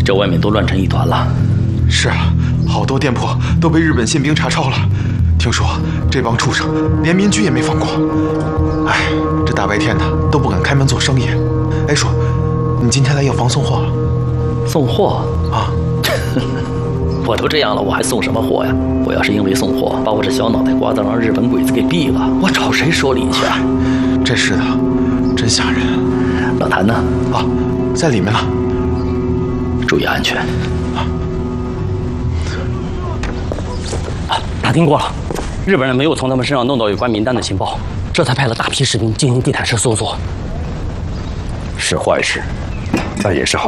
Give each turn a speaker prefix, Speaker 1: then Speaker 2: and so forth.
Speaker 1: 这外面都乱成一团了。
Speaker 2: 是啊，好多店铺都被日本宪兵查抄了。听说这帮畜生连民居也没放过。哎，这大白天的都不敢开门做生意。哎，叔，你今天来药房送货？
Speaker 1: 送货
Speaker 2: 啊？
Speaker 1: 我都这样了，我还送什么货呀？我要是因为送货把我这小脑袋瓜子让日本鬼子给毙了，我找谁说理去啊？
Speaker 2: 这是的，真吓人。
Speaker 1: 老谭呢？
Speaker 2: 啊，在里面呢。
Speaker 1: 注意安全。
Speaker 3: 打听过了，日本人没有从他们身上弄到有关名单的情报，这才派了大批士兵进行地毯式搜索。
Speaker 4: 是坏事，但也是好